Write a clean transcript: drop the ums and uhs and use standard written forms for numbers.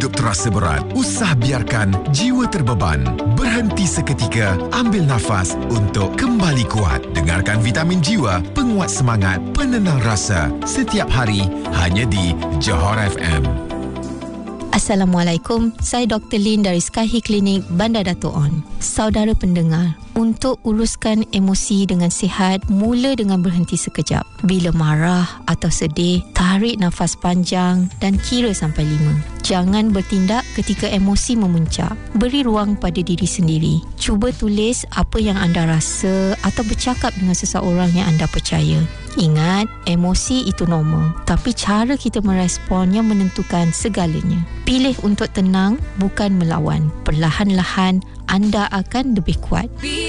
hidup terasa berat, usah biarkan jiwa terbeban. Berhenti seketika, ambil nafas untuk kembali kuat. Dengarkan Vitamin Jiwa, penguat semangat, penenang rasa. Setiap hari, hanya di Johor FM. Assalamualaikum, saya Dr. Lin dari Skyhi Clinic, Bandar Dato' On. Saudara pendengar, untuk uruskan emosi dengan sihat, mula dengan berhenti sekejap. Bila marah atau sedih, tarik nafas panjang dan kira sampai 5. Jangan bertindak ketika emosi memuncak. Beri ruang pada diri sendiri. Cuba tulis apa yang anda rasa atau bercakap dengan seseorang yang anda percaya. Ingat, emosi itu normal, tapi cara kita merespon yang menentukan segalanya. Pilih untuk tenang, bukan melawan. Perlahan-lahan, anda akan lebih kuat.